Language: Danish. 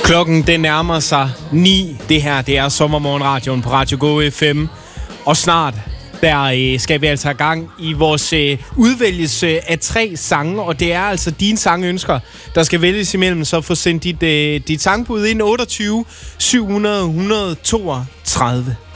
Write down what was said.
Klokken den nærmer sig 9. Det her, det er Sommermorgenradioen på Radio Go FM. Og snart, der skal vi altså i gang i vores udvælgelse af 3 sange. Og det er altså dine sangønsker, der skal vælges imellem. Så få sendt dit sangbud ind 28 700 132.